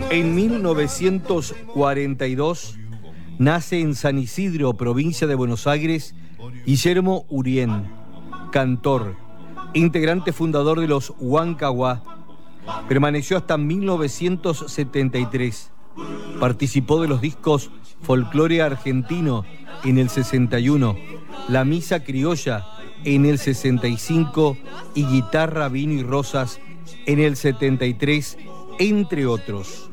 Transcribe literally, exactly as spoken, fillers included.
En mil novecientos cuarenta y dos nace en San Isidro, provincia de Buenos Aires, Guillermo Urien, cantor, integrante fundador de los Huancahuá. Permaneció hasta mil novecientos setenta y tres. Participó de los discos Folclore Argentino en el sesenta y uno, La Misa Criolla en el sesenta y cinco y Guitarra, Vino y Rosas en el setenta y tres, entre otros.